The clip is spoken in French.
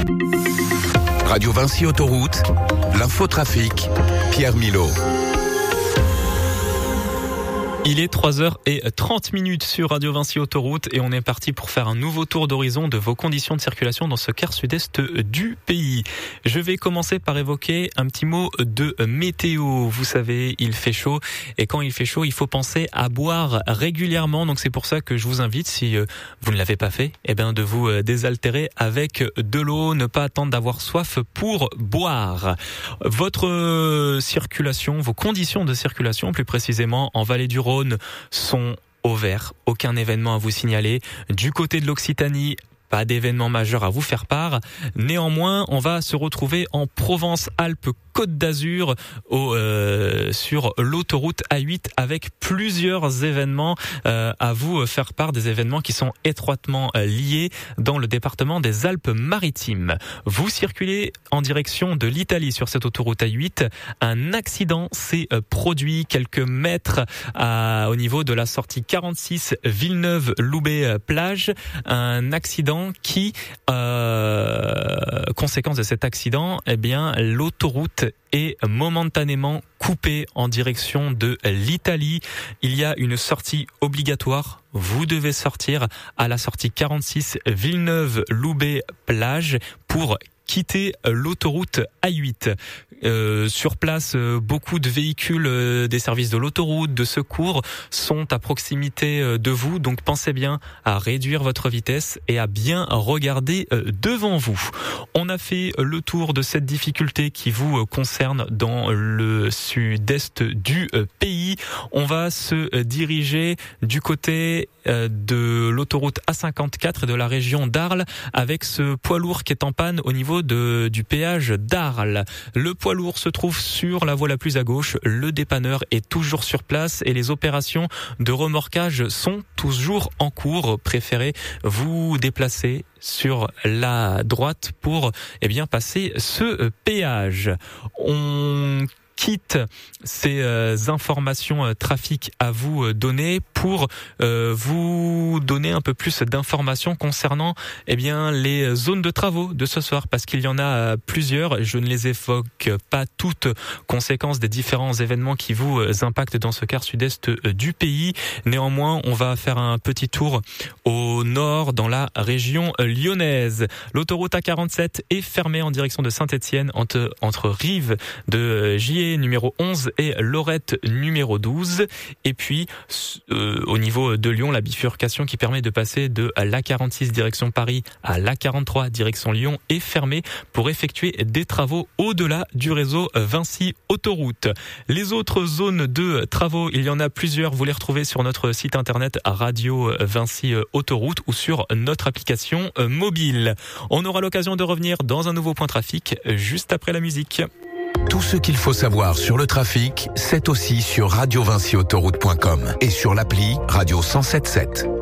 Radio Vinci Autoroute, l'infotrafic, Pierre Milot. Il est 3h30 sur Radio Vinci Autoroute et on est parti pour faire un nouveau tour d'horizon de vos conditions de circulation dans ce quart sud-est du pays. Je vais commencer par évoquer un petit mot de météo. Vous savez, il fait chaud et quand il fait chaud, il faut penser à boire régulièrement. Donc c'est pour ça que je vous invite, si vous ne l'avez pas fait, de vous désaltérer avec de l'eau, ne pas attendre d'avoir soif pour boire. Votre circulation, vos conditions de circulation plus précisément en Vallée du Rhône sont au vert, aucun événement à vous signaler. Du côté de l'Occitanie, pas d'événement majeur à vous faire part. Néanmoins, on va se retrouver en Provence-Alpes-Côte d'Azur sur l'autoroute A8 avec plusieurs événements à vous faire part, des événements qui sont étroitement liés dans le département des Alpes-Maritimes. Vous circulez en direction de l'Italie sur cette autoroute A8. Un accident s'est produit quelques mètres au niveau de la sortie 46 Villeneuve-Loubet-Plage. Un accident qui, conséquence de cet accident, l'autoroute est momentanément coupée en direction de l'Italie. Il y a une sortie obligatoire. Vous devez sortir à la sortie 46 Villeneuve-Loubet-Plage pour quitter l'autoroute A8. Sur place, beaucoup de véhicules des services de l'autoroute, de secours sont à proximité de vous. Donc pensez bien à réduire votre vitesse et à bien regarder devant vous. On a fait le tour de cette difficulté qui vous concerne dans le sud-est du pays. On va se diriger du côté de l'autoroute A54 et de la région d'Arles avec ce poids lourd qui est en panne au niveau du péage d'Arles. Le poids lourd se trouve sur la voie la plus à gauche, le dépanneur est toujours sur place et les opérations de remorquage sont toujours en cours. Préférez vous déplacer sur la droite pour passer ce péage. On quitte ces informations trafic à vous donner pour vous donner un peu plus d'informations concernant les zones de travaux de ce soir, parce qu'il y en a plusieurs. Je ne les évoque pas toutes, conséquences des différents événements qui vous impactent dans ce quart sud-est du pays. Néanmoins, on va faire un petit tour au nord dans la région lyonnaise. L'autoroute A47 est fermée en direction de Saint-Étienne entre Rive de Gier numéro 11 et Lorette numéro 12. Et puis au niveau de Lyon, la bifurcation qui permet de passer de l'A46 direction Paris à l'A43 direction Lyon est fermée pour effectuer des travaux au-delà du réseau Vinci Autoroute. Les autres zones de travaux, il y en a plusieurs, vous les retrouvez sur notre site internet Radio Vinci Autoroute ou sur notre application mobile. On aura l'occasion de revenir dans un nouveau point trafic juste après la musique. Tout ce qu'il faut savoir sur le trafic, c'est aussi sur radiovinciautoroute.com et sur l'appli Radio 107.7.